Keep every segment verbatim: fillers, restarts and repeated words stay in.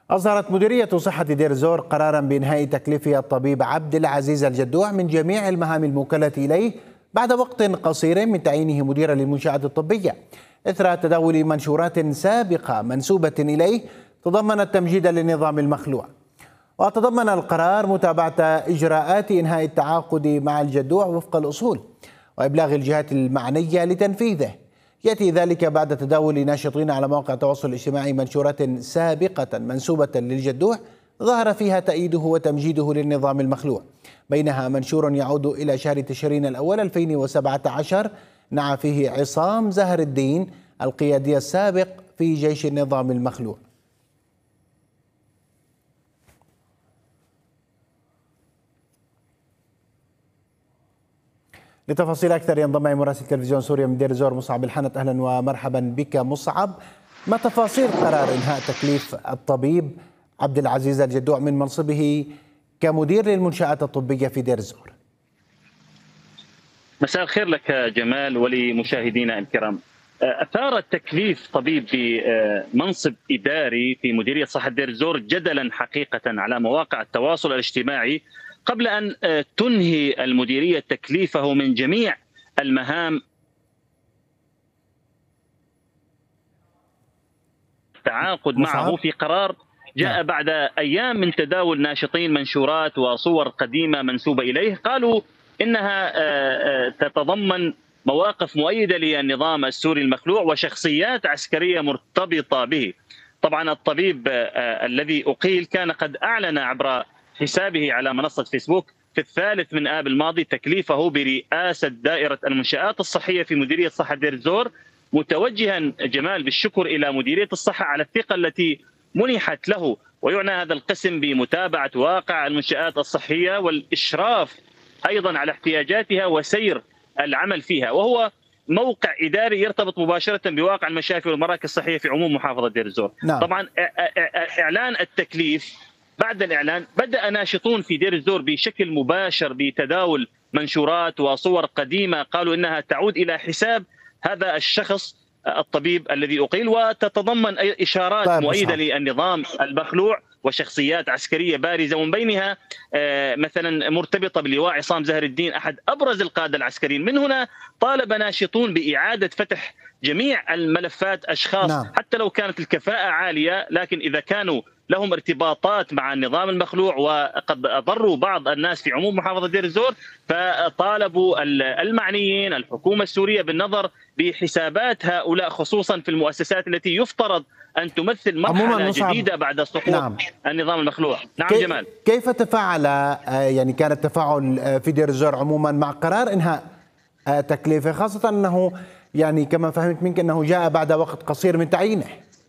أصدرت مديرية صحة دير الزور قرارا بإنهاء تكليف الطبيب عبد العزيز الجدوع من جميع المهام الموكلة إليه بعد وقت قصير من تعيينه مديرا للمنشآت الطبية، إثر تداول منشورات سابقة منسوبة إليه تضمنت تمجيدا للنظام المخلوع. وتضمن القرار متابعة إجراءات إنهاء التعاقد مع الجدوع وفق الأصول وإبلاغ الجهات المعنية لتنفيذه. يأتي ذلك بعد تداول ناشطين على مواقع التواصل الاجتماعي منشورات سابقة منسوبة للجدوع ظهر فيها تأييده وتمجيده للنظام المخلوع، بينها منشور يعود إلى شهر تشرين الأول ألفين وسبعة عشر نعى فيه عصام زهر الدين القيادي السابق في جيش النظام المخلوع. لتفاصيل أكثر ينضم معي مراسل تلفزيون سوريا من دير الزور مصعب الحنت. أهلا ومرحبا بك مصعب. ما تفاصيل قرار إنهاء تكليف الطبيب عبد العزيز الجدوع من منصبه كمدير للمنشآت الطبية في دير الزور؟ مساء الخير لك جمال ولمشاهدينا الكرام. أثار تكليف طبيب بمنصب إداري في مديرية صحة دير الزور جدلا حقيقة على مواقع التواصل الاجتماعي قبل أن تنهي المديرية تكليفه من جميع المهام التعاقد معه في قرار جاء بعد أيام من تداول ناشطين منشورات وصور قديمة منسوبة إليه قالوا إنها تتضمن مواقف مؤيدة للنظام السوري المخلوع وشخصيات عسكرية مرتبطة به. طبعا الطبيب الذي أقيل كان قد أعلن عبر حسابه على منصة فيسبوك في الثالث من آب الماضي تكليفه برئاسة دائرة المنشآت الصحية في مديرية صحة دير الزور، متوجها جمال بالشكر إلى مديرية الصحة على الثقة التي منحت له، ويعنى هذا القسم بمتابعة واقع المنشآت الصحية والإشراف أيضا على احتياجاتها وسير العمل فيها، وهو موقع إداري يرتبط مباشرة بواقع المشافي والمراكز الصحية في عموم محافظة دير الزور. نعم. طبعا إعلان التكليف بعد الإعلان بدأ ناشطون في دير الزور بشكل مباشر بتداول منشورات وصور قديمة قالوا إنها تعود إلى حساب هذا الشخص الطبيب الذي أقيل، وتتضمن إشارات طيب مؤيدة للنظام المخلوع وشخصيات عسكرية بارزة، ومن بينها مثلا مرتبطة بلواء عصام زهر الدين أحد أبرز القادة العسكريين. من هنا طالب ناشطون بإعادة فتح جميع الملفات أشخاص نعم. حتى لو كانت الكفاءة عالية، لكن إذا كانوا لهم ارتباطات مع النظام المخلوع وقد أضروا بعض الناس في عموم محافظة دير الزور، فطالبوا المعنيين الحكومة السورية بالنظر بحسابات هؤلاء خصوصا في المؤسسات التي يفترض أن تمثل مرحلة جديدة بعد سقوط نعم. النظام المخلوع. نعم كي جمال. كيف تفاعل يعني كان التفاعل في دير الزور عموما مع قرار إنهاء تكليفه، خاصة أنه يعني كما فهمت منك أنه جاء بعد وقت قصير من تعيينه؟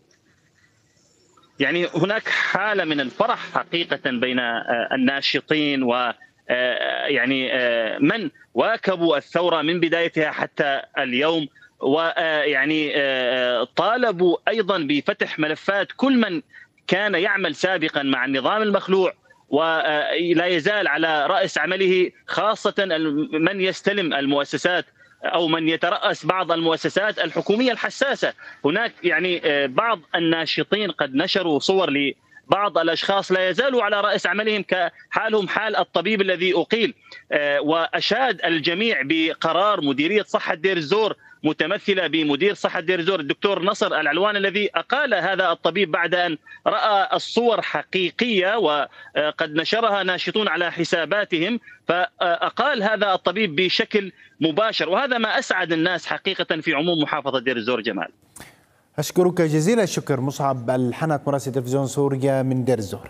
يعني هناك حالة من الفرح حقيقة بين الناشطين و يعني من واكبوا الثورة من بدايتها حتى اليوم، ويعني طالبوا أيضا بفتح ملفات كل من كان يعمل سابقا مع النظام المخلوع ولا يزال على رأس عمله، خاصة من يستلم المؤسسات أو من يترأس بعض المؤسسات الحكومية الحساسة. هناك يعني بعض الناشطين قد نشروا صور لبعض الأشخاص لا يزالوا على رأس عملهم كحالهم حال الطبيب الذي أقيل، وأشاد الجميع بقرار مديرية صحة دير الزور متمثلة بمدير صحة دير الزور الدكتور نصر العلوان الذي أقال هذا الطبيب بعد أن رأى الصور حقيقية وقد نشرها ناشطون على حساباتهم، فأقال هذا الطبيب بشكل مباشر، وهذا ما أسعد الناس حقيقة في عموم محافظة دير الزور. جمال، أشكرك جزيل الشكر مصعب الحنت مراسل تلفزيون سوريا من دير الزور.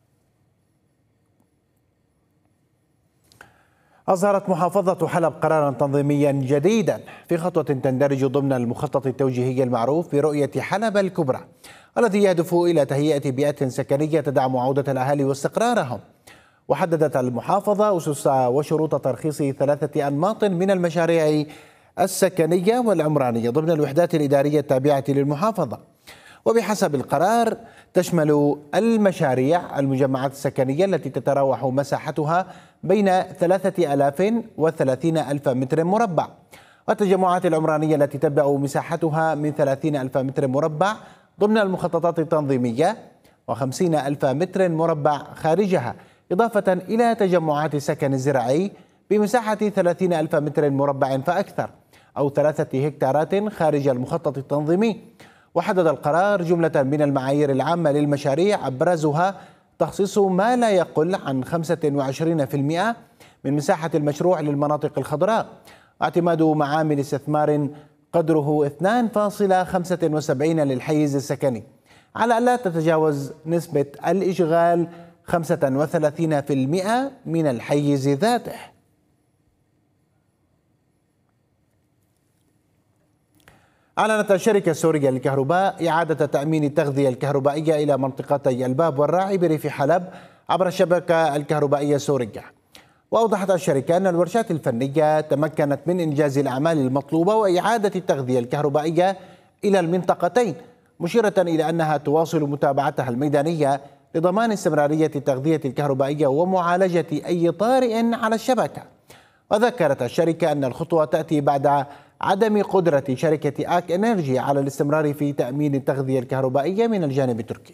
أظهرت محافظة حلب قرارا تنظيميا جديدا في خطوة تندرج ضمن المخطط التوجيهي المعروف برؤية حلب الكبرى، الذي يهدف إلى تهيئة بيئة سكنية تدعم عودة الأهالي واستقرارهم. وحددت المحافظة أسس وشروط ترخيص ثلاثة أنماط من المشاريع السكنية والعمرانية ضمن الوحدات الإدارية التابعة للمحافظة. وبحسب القرار تشمل المشاريع المجمعات السكنية التي تتراوح مساحتها بين ثلاثة آلاف وثلاثين ألف متر مربع، والتجمعات العمرانية التي تبدأ مساحتها من ثلاثين ألف متر مربع ضمن المخططات التنظيمية وخمسين ألف متر مربع خارجها، إضافة إلى تجمعات السكن الزراعي بمساحة ثلاثين ألف متر مربع فأكثر، أو ثلاثة هكتارات خارج المخطط التنظيمي. وحدد القرار جملة من المعايير العامة للمشاريع أبرزها تخصيص ما لا يقل عن خمسة وعشرين بالمئة من مساحة المشروع للمناطق الخضراء، واعتماد معامل استثمار قدره اثنين فاصلة خمسة وسبعين للحيز السكني، على ألا تتجاوز نسبة الإشغال خمسة وثلاثين بالمئة من الحيز ذاته. أعلنت الشركة السورية للكهرباء إعادة تأمين التغذية الكهربائية إلى منطقتي الباب والراعي بريف حلب عبر الشبكة الكهربائية السورية. وأوضحت الشركة أن الورشات الفنية تمكنت من إنجاز الأعمال المطلوبة وإعادة التغذية الكهربائية إلى المنطقتين، مشيرة إلى أنها تواصل متابعتها الميدانية لضمان استمرارية التغذية الكهربائية ومعالجة أي طارئ على الشبكة. وذكرت الشركة أن الخطوة تأتي بعد عدم قدرة شركة آك إنرجي على الاستمرار في تأمين التغذية الكهربائية من الجانب التركي.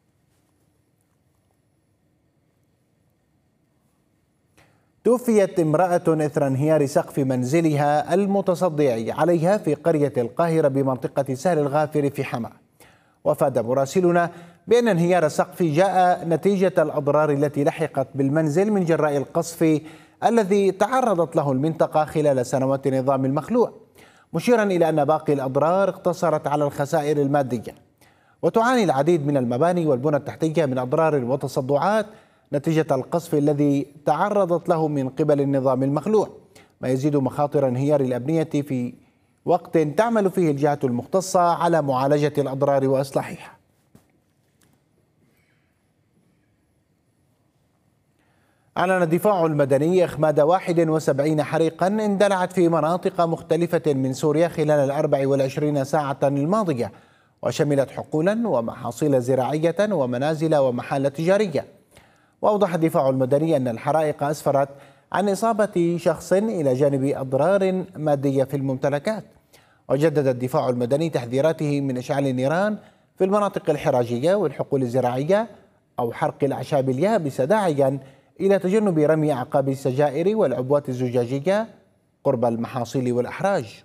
توفيت امرأة إثر انهيار سقف منزلها المتصدع عليها في قرية القاهرة بمنطقة سهل الغافر في حماة. وافاد مراسلنا بأن انهيار السقف جاء نتيجة الأضرار التي لحقت بالمنزل من جراء القصف الذي تعرضت له المنطقة خلال سنوات النظام المخلوع، مشيرا إلى أن باقي الأضرار اقتصرت على الخسائر المادية. وتعاني العديد من المباني والبنى التحتية من أضرار وتصدعات نتيجة القصف الذي تعرضت له من قبل النظام المخلوع، ما يزيد مخاطر انهيار الأبنية في وقت تعمل فيه الجهة المختصة على معالجة الأضرار وإصلاحها. أعلن الدفاع المدني إخماد واحد وسبعين حريقا اندلعت في مناطق مختلفة من سوريا خلال الأربع والعشرين ساعة الماضية، وشملت حقولا ومحاصيل زراعية ومنازل ومحال تجارية. وأوضح الدفاع المدني أن الحرائق أسفرت عن إصابة شخص إلى جانب أضرار مادية في الممتلكات. وجدد الدفاع المدني تحذيراته من إشعال النيران في المناطق الحراجية والحقول الزراعية أو حرق الأعشاب اليابسة، داعيا إلى تجنب رمي أعقاب السجائر والعبوات الزجاجية قرب المحاصيل والأحراج.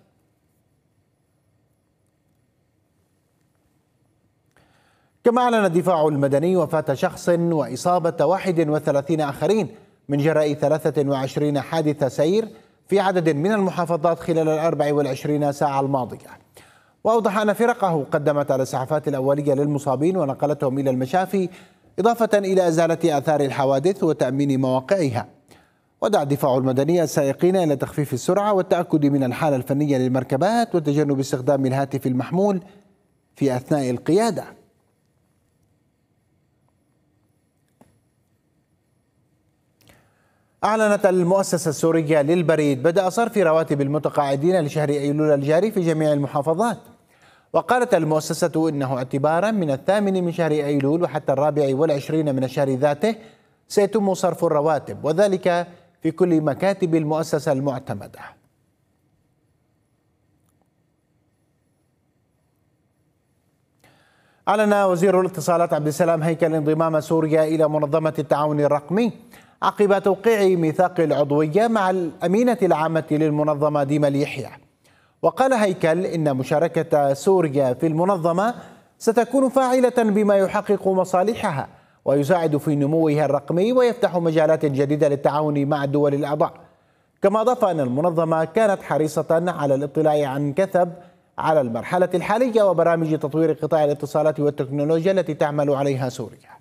كما أعلن الدفاع المدني وفاة شخص وإصابة واحد وثلاثين آخرين من جراء ثلاثة وعشرين حادث سير في عدد من المحافظات خلال الأربع والعشرين ساعة الماضية. وأوضح أن فرقه قدمت الإسعافات الأولية للمصابين ونقلتهم إلى المشافي، إضافة إلى إزالة آثار الحوادث وتأمين مواقعها. ودعا الدفاع المدني السائقين إلى تخفيف السرعة والتأكد من الحالة الفنية للمركبات وتجنب استخدام الهاتف المحمول في أثناء القيادة. أعلنت المؤسسة السورية للبريد بدء صرف رواتب المتقاعدين لشهر أيلول الجاري في جميع المحافظات. وقالت المؤسسة إنه اعتبارا من الثامن من شهر أيلول وحتى الرابع والعشرين من الشهر ذاته سيتم صرف الرواتب، وذلك في كل مكاتب المؤسسة المعتمدة. أعلن وزير الاتصالات عبد السلام هيكل انضمام سوريا إلى منظمة التعاون الرقمي عقب توقيع ميثاق العضوية مع الأمينة العامة للمنظمة ديما اليحيى. وقال هيكل إن مشاركة سوريا في المنظمة ستكون فاعلة بما يحقق مصالحها ويساعد في نموها الرقمي ويفتح مجالات جديدة للتعاون مع الدول الأعضاء. كما أضاف أن المنظمة كانت حريصة على الاطلاع عن كثب على المرحلة الحالية وبرامج تطوير قطاع الاتصالات والتكنولوجيا التي تعمل عليها سوريا.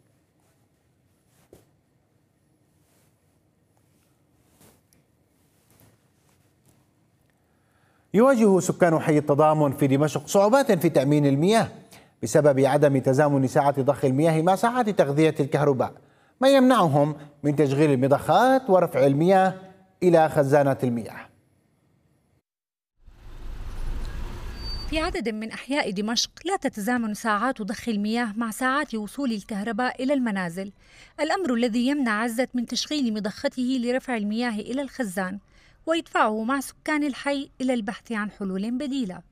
يواجه سكان حي التضامن في دمشق صعوبات في تأمين المياه بسبب عدم تزامن ساعات ضخ المياه مع ساعات تغذية الكهرباء، ما يمنعهم من تشغيل المضخات ورفع المياه إلى خزانات المياه. في عدد من أحياء دمشق لا تتزامن ساعات ضخ المياه مع ساعات وصول الكهرباء إلى المنازل، الأمر الذي يمنع عزة من تشغيل مضخته لرفع المياه إلى الخزان ويدفعه مع سكان الحي إلى البحث عن حلول بديلة.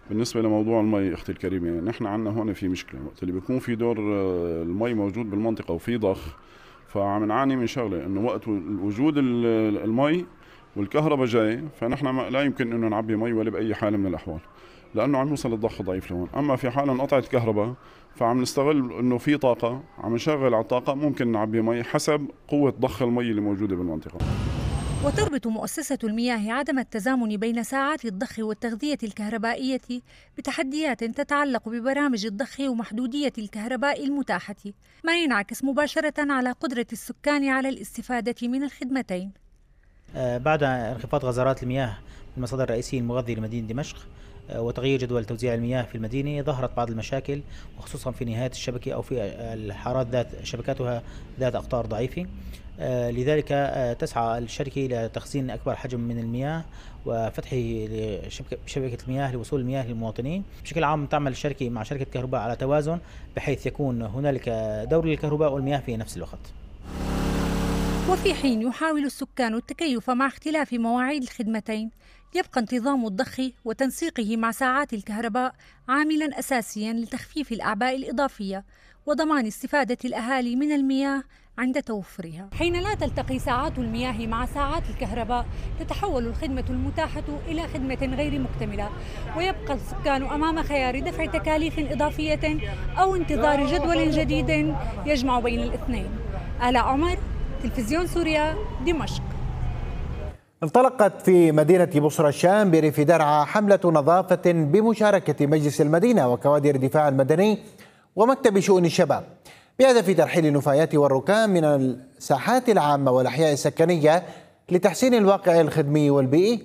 بالنسبة لموضوع المي أختي الكريمة، يعني نحن عندنا هون في مشكلة وقت اللي بيكون في دور المي موجود بالمنطقة وفي ضخ، فعم نعاني من شغلة إنه وقت وجود المي والكهرباء جاي فنحن لا يمكن إنه نعبي مي ولا بأي حال من الأحوال، لأنه عم يوصل الضخ ضعيف لهون. أما في حال انقطعت كهرباء فعم نستغل إنه في طاقة، عم نشغل على الطاقة ممكن نعبي مي حسب قوة ضخ المي اللي موجودة بالمنطقة. وتربط مؤسسة المياه عدم التزامن بين ساعات الضخ والتغذية الكهربائية بتحديات تتعلق ببرامج الضخ ومحدودية الكهرباء المتاحة، ما ينعكس مباشرة على قدرة السكان على الاستفادة من الخدمتين. بعد انخفاض غزارات المياه المصادر الرئيسي المغذي لمدينة دمشق وتغيير جدول توزيع المياه في المدينة، ظهرت بعض المشاكل وخصوصا في نهاية الشبكة أو في الحارات ذات شبكاتها ذات أقطار ضعيفة. لذلك تسعى الشركة لتخزين أكبر حجم من المياه وفتحه لشبكة المياه لوصول المياه للمواطنين. بشكل عام تعمل الشركة مع شركة كهرباء على توازن بحيث يكون هنالك دور للكهرباء والمياه في نفس الوقت. وفي حين يحاول السكان التكيف مع اختلاف مواعيد الخدمتين، يبقى انتظام الضخ وتنسيقه مع ساعات الكهرباء عاملاً أساسياً لتخفيف الأعباء الإضافية وضمان استفادة الأهالي من المياه عند توفرها. حين لا تلتقي ساعات المياه مع ساعات الكهرباء تتحول الخدمة المتاحة إلى خدمة غير مكتملة، ويبقى السكان أمام خيار دفع تكاليف إضافية أو انتظار جدول جديد يجمع بين الاثنين. آلاء عمر، تلفزيون سوريا، دمشق. انطلقت في مدينة بصرى الشام بريف درعا حملة نظافة بمشاركة مجلس المدينة وكوادر الدفاع المدني ومكتب شؤون الشباب بهدف ترحيل النفايات والركام من الساحات العامة والأحياء السكنية لتحسين الواقع الخدمي والبيئي.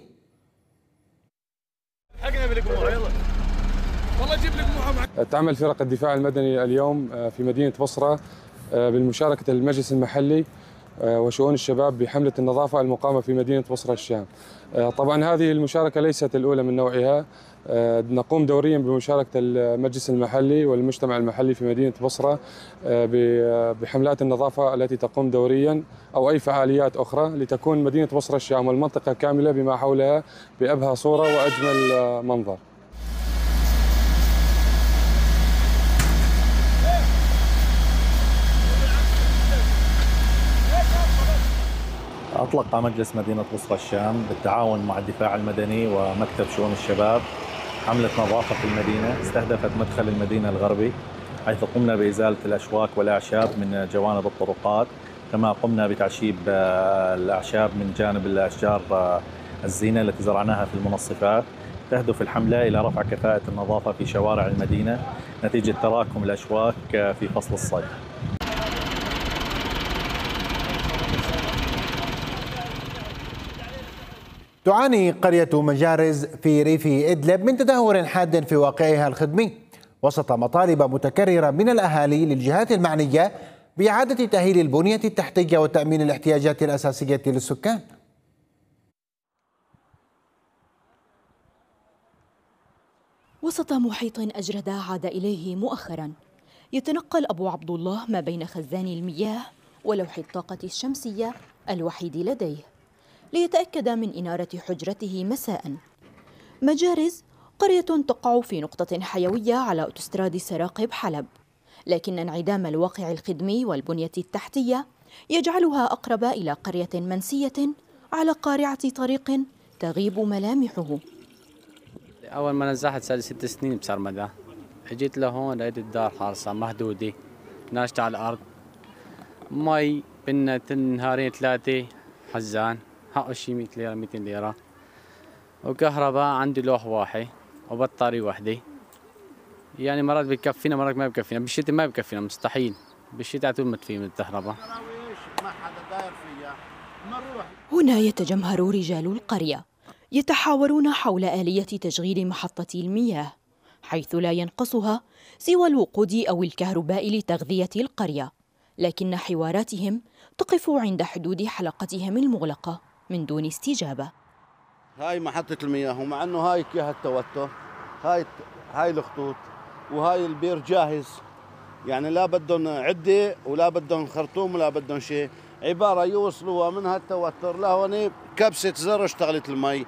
تعمل فرق الدفاع المدني اليوم في مدينة بصرى بالمشاركة المجلس المحلي وشؤون الشباب بحملة النظافة المقامة في مدينة بصرى الشام. طبعا هذه المشاركة ليست الأولى من نوعها، نقوم دوريا بمشاركة المجلس المحلي والمجتمع المحلي في مدينة بصرى بحملات النظافة التي تقوم دوريا أو أي فعاليات أخرى لتكون مدينة بصرى الشام والمنطقة كاملة بما حولها بأبهى صورة وأجمل منظر. أطلق مجلس مدينة بصرى الشام بالتعاون مع الدفاع المدني ومكتب شؤون الشباب حملة نظافة في المدينة استهدفت مدخل المدينة الغربي، حيث قمنا بإزالة الأشواك والأعشاب من جوانب الطرقات، كما قمنا بتعشيب الأعشاب من جانب الأشجار الزينة التي زرعناها في المنصفات. تهدف الحملة إلى رفع كفاءة النظافة في شوارع المدينة نتيجة تراكم الأشواك في فصل الصيف. تعاني قرية مجارز في ريف إدلب من تدهور حاد في واقعها الخدمي وسط مطالب متكررة من الأهالي للجهات المعنية بإعادة تأهيل البنية التحتية وتأمين الاحتياجات الأساسية للسكان. وسط محيط أجرد عاد إليه مؤخرا، يتنقل أبو عبد الله ما بين خزان المياه ولوح الطاقة الشمسية الوحيد لديه ليتأكد من إنارة حجرته مساء. مجارز قرية تقع في نقطة حيوية على أوتوستراد سراقب حلب، لكن انعدام الواقع الخدمي والبنية التحتية يجعلها أقرب إلى قرية منسية على قارعة طريق تغيب ملامحه. أول ما نزحت صار لي ست سنين بسرمدة، اجيت لهون لقيت الدار خالصة مهدودة ناشتة على الأرض، مي بنا نهارين ثلاثة حزان حقه شي مئة ليرة مئتين ليرة، وكهرباء عندي لوح واحد وبطارية وحدة، يعني مرات بكفينا مرات ما بكفينا، بالشتاء ما بكفينا مستحيل، بالشتاء طول ما تفي من الكهرباء. هنا يتجمهر رجال القرية يتحاورون حول آلية تشغيل محطة المياه، حيث لا ينقصها سوى الوقود أو الكهرباء لتغذية القرية، لكن حواراتهم تقف عند حدود حلقتهم المغلقة من دون استجابة. هاي محطة المياه، ومع أنه هاي كيها التوتر، هاي هاي الخطوط وهاي البير جاهز، يعني لا بدهم عدة ولا بدهم خرطوم ولا بدهم شيء، عبارة يوصلوها من هالتوتر لهون كبسة زر اشتغلت المي،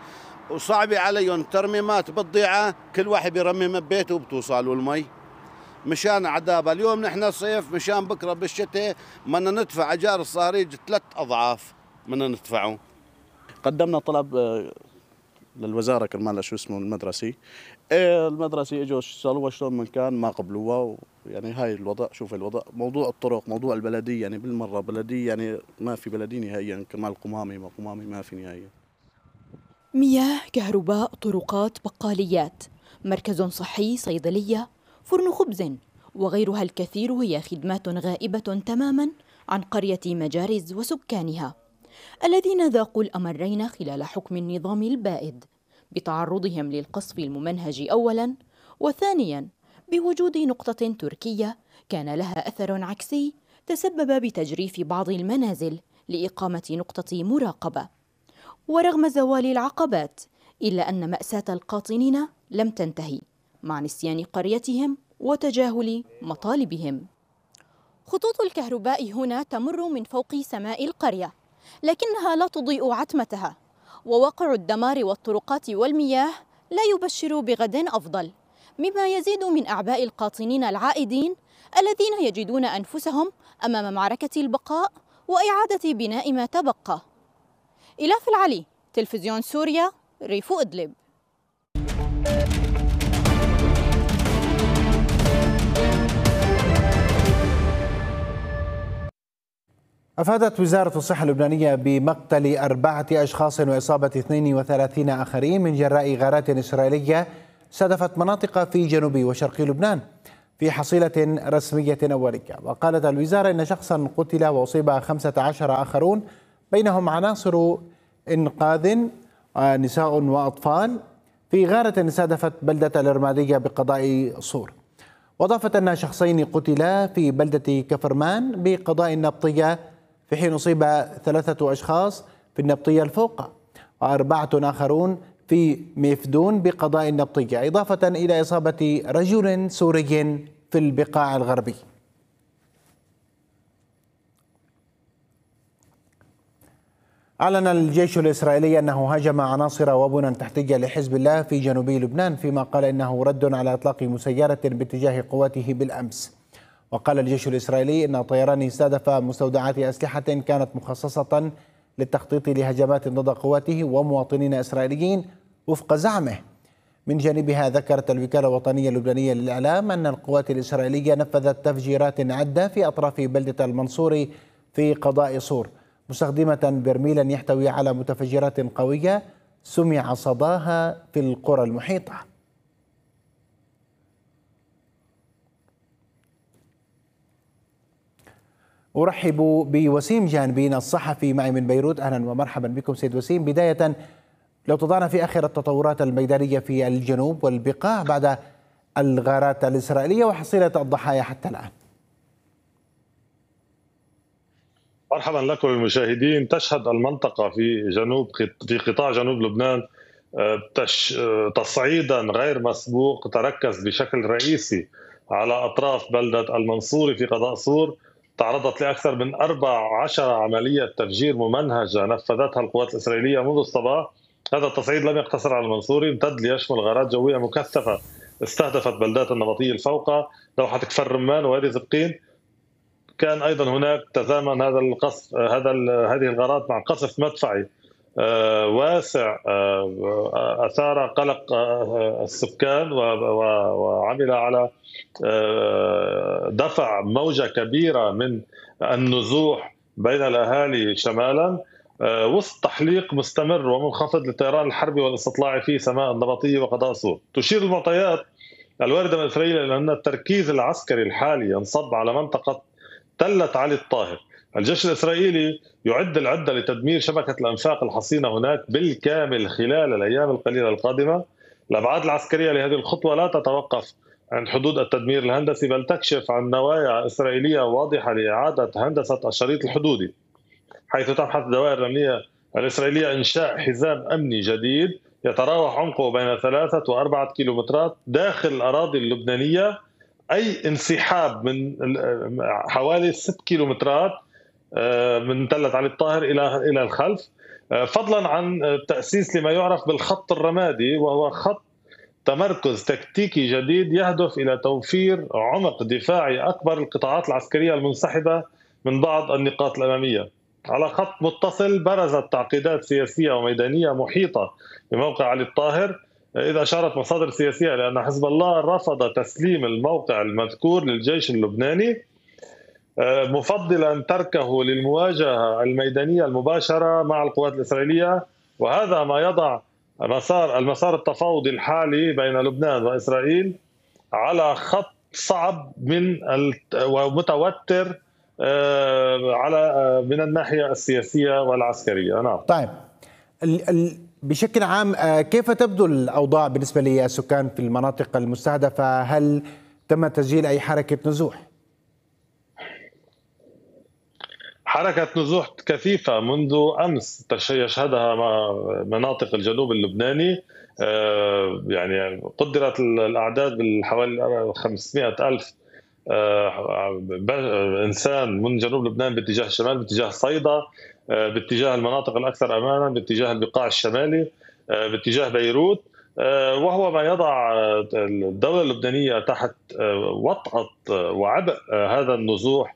وصعبة عليهم ترميمات بالضيعة، كل واحد بيرمم ببيته وبتوصلوا المي مشان عذابها. اليوم نحن صيف، مشان بكره بالشتاء بدنا ندفع اجار الصهريج ثلاث اضعاف بدنا ندفعه. قدمنا طلب للوزاره كرمال شو اسمه المدرسي، إيه المدرسي اجوا سالوها شلون من كان ما قبلوها. يعني هاي الوضع، شوف الوضع، موضوع الطرق، موضوع البلديه، يعني بالمره بلديه يعني ما في بلديه نهائيا، كرمال قمامي ما قمامي ما في نهائيا. مياه، كهرباء، طرقات، بقاليات، مركز صحي، صيدليه، فرن خبز وغيرها الكثير هي خدمات غائبه تماما عن قريه مجارز وسكانها الذين ذاقوا الأمرين خلال حكم النظام البائد بتعرضهم للقصف الممنهج أولاً، وثانياً بوجود نقطة تركية كان لها أثر عكسي تسبب بتجريف بعض المنازل لإقامة نقطة مراقبة. ورغم زوال العقبات إلا أن مأساة القاطنين لم تنتهي مع نسيان قريتهم وتجاهل مطالبهم. خطوط الكهرباء هنا تمر من فوق سماء القرية، لكنها لا تضيء عتمتها، وواقع الدمار والطرقات والمياه لا يبشر بغد أفضل، مما يزيد من أعباء القاطنين العائدين الذين يجدون أنفسهم أمام معركة البقاء وإعادة بناء ما تبقى. إلاف العلي، تلفزيون سوريا، ريف إدلب. أفادت وزارة الصحة اللبنانية بمقتل أربعة أشخاص وإصابة اثنين وثلاثين آخرين من جراء غارات إسرائيلية استهدفت مناطق في جنوب وشرق لبنان في حصيلة رسمية أولية. وقالت الوزارة إن شخصا قتل وأصيب خمسة عشر آخرون بينهم عناصر إنقاذ نساء وأطفال في غارة استهدفت بلدة الإرمادية بقضاء صور. وأضافت أن شخصين قتلا في بلدة كفرمان بقضاء النبطية، في حين أصيب ثلاثة أشخاص في النبطية الفوقة وأربعة آخرون في ميفدون بقضاء النبطية، إضافة إلى إصابة رجل سوري في البقاع الغربي. أعلن الجيش الإسرائيلي أنه هاجم عناصر وبنى تحتية لحزب الله في جنوب لبنان، فيما قال إنه رد على إطلاق مسيرة باتجاه قواته بالأمس. وقال الجيش الإسرائيلي إن طيرانه استهدف مستودعات أسلحة كانت مخصصة للتخطيط لهجمات ضد قواته ومواطنين إسرائيليين وفق زعمه. من جانبها ذكرت الوكالة الوطنية اللبنانية للإعلام أن القوات الإسرائيلية نفذت تفجيرات عدة في أطراف بلدة المنصوري في قضاء صور، مستخدمة برميلا يحتوي على متفجرات قوية سمع صداها في القرى المحيطة. أرحب بوسيم جانبين الصحفي معي من بيروت. أهلا ومرحبا بكم سيد وسيم. بداية لو تضعنا في آخر التطورات الميدانية في الجنوب والبقاع بعد الغارات الإسرائيلية وحصيلة الضحايا حتى الآن. مرحبا لكم المشاهدين. تشهد المنطقة في جنوب في قطاع جنوب لبنان تصعيدا غير مسبوق تركز بشكل رئيسي على أطراف بلدة المنصوري في قضاء صور. تعرضت لأكثر من أربع عشرة عملية تفجير ممنهجة نفذتها القوات الإسرائيلية منذ الصباح. هذا التصعيد لم يقتصر على المنصوري، امتد ليشمل غارات جوية مكثفة استهدفت بلدات النبطية الفوقة، دوحة كفر رمان ووادي زبقين. كان أيضا هناك تزامن هذا القصف هذا هذه الغارات مع قصف مدفعي واسع أثار قلق السكان وعمل على دفع موجة كبيرة من النزوح بين الأهالي شمالا وسط تحليق مستمر ومنخفض للطيران الحربي والاستطلاعي في سماء النبطية وقضاء صور. تشير المعطيات الواردة من إسرائيل إلى أن التركيز العسكري الحالي ينصب على منطقة تلة علي الطاهر. الجيش الإسرائيلي يعد العدة لتدمير شبكة الأنفاق الحصينة هناك بالكامل خلال الأيام القليلة القادمة. الأبعاد العسكرية لهذه الخطوة لا تتوقف عند حدود التدمير الهندسي، بل تكشف عن نوايا إسرائيلية واضحة لإعادة هندسة الشريط الحدودي، حيث تبحث الدوائر الأمنية الإسرائيلية إنشاء حزام أمني جديد يتراوح عمقه بين ثلاثة وأربعة كيلومترات داخل الأراضي اللبنانية، أي انسحاب من حوالي ست كيلومترات من تلة علي الطاهر إلى إلى الخلف. فضلا عن تأسيس لما يعرف بالخط الرمادي، وهو خط تمركز تكتيكي جديد يهدف إلى توفير عمق دفاعي أكبر للقطاعات العسكرية المنسحبة من بعض النقاط الأمامية. على خط متصل برزت تعقيدات سياسية وميدانية محيطة بموقع علي الطاهر، إذا أشارت مصادر سياسية لأن حزب الله رفض تسليم الموقع المذكور للجيش اللبناني، مفضلا تركه للمواجهة الميدانية المباشرة مع القوات الإسرائيلية، وهذا ما يضع مسار المسار التفاوضي الحالي بين لبنان وإسرائيل على خط صعب من ومتوتر على من الناحية السياسية والعسكرية. نعم. طيب بشكل عام كيف تبدو الأوضاع بالنسبة للسكان في المناطق المستهدفة؟ هل تم تسجيل أي حركة نزوح؟ حركة نزوح كثيفة منذ أمس يشهدها مناطق الجنوب اللبناني، يعني قدرت الأعداد بالحوالي خمسمائة ألف إنسان من جنوب لبنان باتجاه الشمال، باتجاه صيدا، باتجاه المناطق الأكثر أمانا، باتجاه البقاع الشمالي، باتجاه بيروت، وهو ما يضع الدولة اللبنانية تحت وطأة وعبء هذا النزوح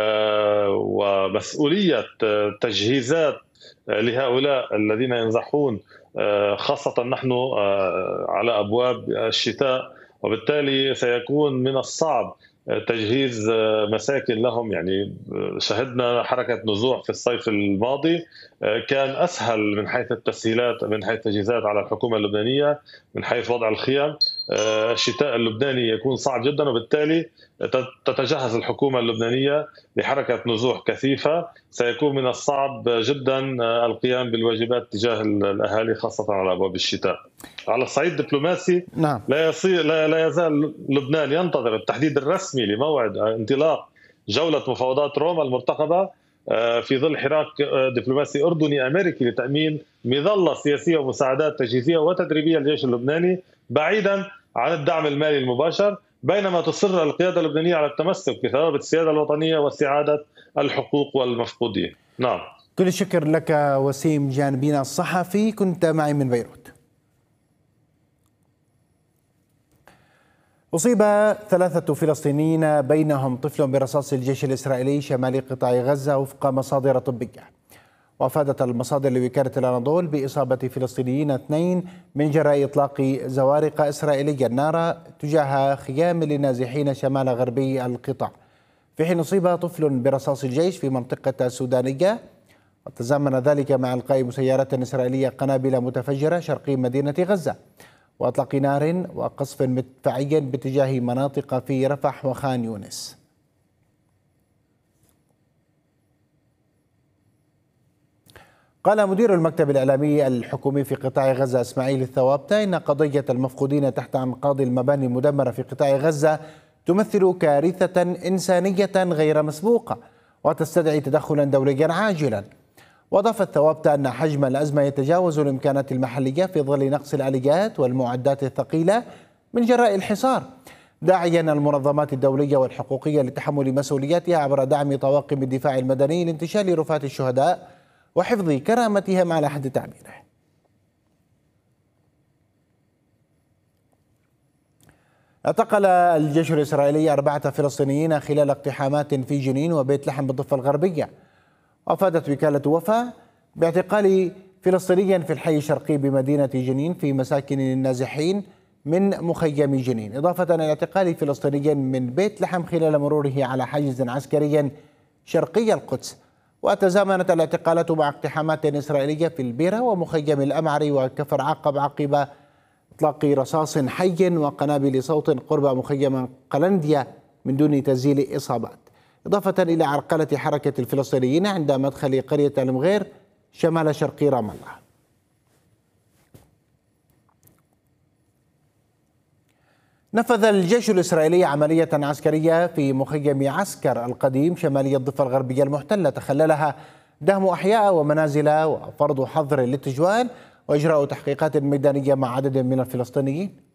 ومسؤولية تجهيزات لهؤلاء الذين ينزحون، خاصة نحن على أبواب الشتاء، وبالتالي سيكون من الصعب تجهيز مساكن لهم. يعني شهدنا حركة نزوح في الصيف الماضي كان أسهل من حيث التسهيلات، من حيث التجهيزات على الحكومة اللبنانية، من حيث وضع الخيام. الشتاء اللبناني يكون صعب جدا، وبالتالي تتجهز الحكومة اللبنانية لحركة نزوح كثيفة. سيكون من الصعب جدا القيام بالواجبات تجاه الأهالي خاصة على أبواب الشتاء. على الصعيد الدبلوماسي، نعم. لا, يصير لا, لا يزال لبنان ينتظر التحديد الرسمي لموعد انطلاق جولة مفاوضات روما المرتقبة في ظل حراك دبلوماسي أردني أمريكي لتأمين مظلة سياسية ومساعدات تجهيزية وتدريبية للجيش اللبناني بعيدا عن الدعم المالي المباشر، بينما تصر القيادة اللبنانية على التمسك بثوابت السيادة الوطنية واستعادة الحقوق والمفقودين. نعم. كل الشكر لك وسيم جانبينا الصحفي، كنت معي من بيروت. أصيب ثلاثة فلسطينيين بينهم طفل برصاص الجيش الإسرائيلي شمال قطاع غزة وفق مصادر طبية. وأفادت المصادر لوكالة الأناضول بإصابة فلسطينيين اثنين من جراء إطلاق زوارق إسرائيلية النار تجاه خيام للنازحين شمال غربي القطاع، في حين أصيب طفل برصاص الجيش في منطقة السودانية، وتزامن ذلك مع إلقاء مسيرات إسرائيلية قنابل متفجرة شرقي مدينة غزة وأطلاق نار وقصف مدفعي باتجاه مناطق في رفح وخان يونس. قال مدير المكتب الإعلامي الحكومي في قطاع غزة إسماعيل الثوابتة إن قضية المفقودين تحت أنقاض المباني المدمرة في قطاع غزة تمثل كارثة إنسانية غير مسبوقة وتستدعي تدخلا دوليا عاجلا. وأضاف الثوابتة أن حجم الأزمة يتجاوز الإمكانات المحلية في ظل نقص الآليات والمعدات الثقيلة من جراء الحصار، داعيا المنظمات الدولية والحقوقية لتحمل مسؤولياتها عبر دعم طواقم الدفاع المدني لانتشال رفات الشهداء وحفظ كرامتهم على حد تعبيره. اعتقل الجيش الإسرائيلي أربعة فلسطينيين خلال اقتحامات في جنين وبيت لحم بالضفة الغربية. وأفادت وكالة وفا باعتقال فلسطيني في الحي الشرقي بمدينة جنين في مساكن النازحين من مخيم جنين، إضافة إلى اعتقال فلسطيني من بيت لحم خلال مروره على حاجز عسكري شرقي القدس. وتزامنت الاعتقالات مع اقتحامات إسرائيلية في البيرة ومخيم الأمعري وكفر عقب عقب إطلاق رصاص حي وقنابل صوت قرب مخيم قلنديا من دون تسجيل إصابات، إضافة إلى عرقلة حركة الفلسطينيين عند مدخل قرية المغير شمال شرقي رام الله. نفذ الجيش الإسرائيلي عملية عسكرية في مخيم عسكر القديم شمالي الضفة الغربية المحتلة تخللها دهم أحياء ومنازل وفرض حظر للتجوال وإجراء تحقيقات ميدانية مع عدد من الفلسطينيين.